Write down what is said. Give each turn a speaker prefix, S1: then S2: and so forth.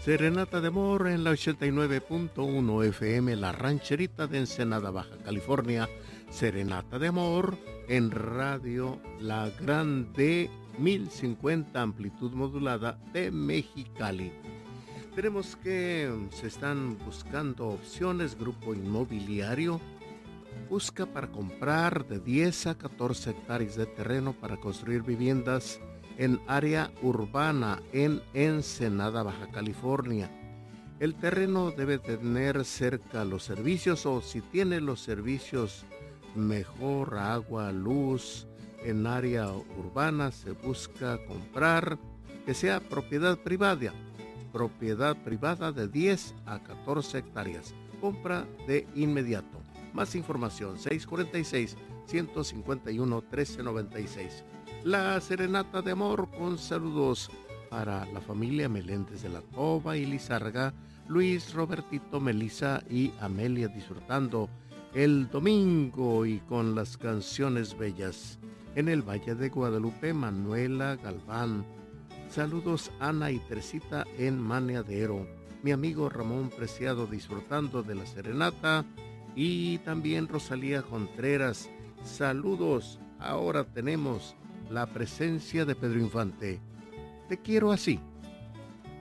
S1: Serenata de Amor en la 89.1 FM, La Rancherita de Ensenada, Baja California. Serenata de Amor en Radio La Grande 1050 amplitud modulada de Mexicali. Tenemos que se están buscando opciones. Grupo Inmobiliario busca para comprar de 10 a 14 hectáreas de terreno para construir viviendas en área urbana en Ensenada, Baja California. El terreno debe tener cerca los servicios, o si tiene los servicios, mejor: agua, luz. En área urbana se busca comprar que sea propiedad privada de 10 a 14 hectáreas. Compra de inmediato. Más información: 646-151-1396. La Serenata de Amor, con saludos para la familia Meléndez de la Toba y Lizarga, Luis, Robertito, Melissa y Amelia, disfrutando el domingo y con las canciones bellas. En el Valle de Guadalupe, Manuela Galván. Saludos Ana y Teresita en Maniadero. Mi amigo Ramón Preciado, disfrutando de la serenata. Y también Rosalía Contreras. Saludos. Ahora tenemos la presencia de Pedro Infante. Te quiero así.